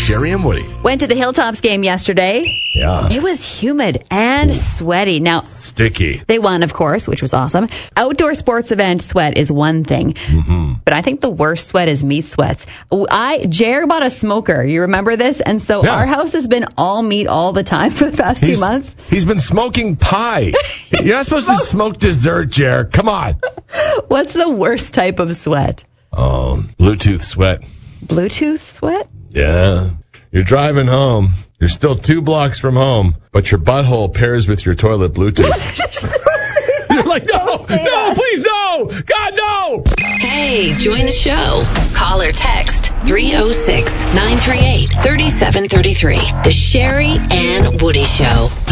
Sherry and Woody. Went to the Hilltops game yesterday. Yeah. It was humid and sweaty. Now, Sticky. they won, of course, which was awesome. Outdoor sports event sweat is one thing, but I think the worst sweat is meat sweats. Jer bought a smoker. You remember this? And so our house has been all meat all the time for the past 2 months. He's been smoking pie. You're not supposed to smoke dessert, Jer. Come on. What's the worst type of sweat? Bluetooth sweat. Bluetooth sweat? Yeah. You're driving home. You're still 2 blocks from home, but your butthole pairs with your toilet Bluetooth. You're like, no, please, no. God, no. Hey, join the show. Call or text 306-938-3733. The Sherry and Woody Show.